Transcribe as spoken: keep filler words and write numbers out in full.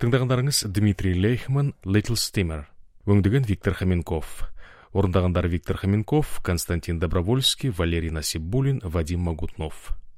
Тыңдағандарыңыз Дмитрий Лейхман, Little Steamer. Өңдеген Виктор Хоменков. Орындағандар Виктор Хоменков, Константин Добровольский, Валерий Насибуллин, Вадим Магутнов.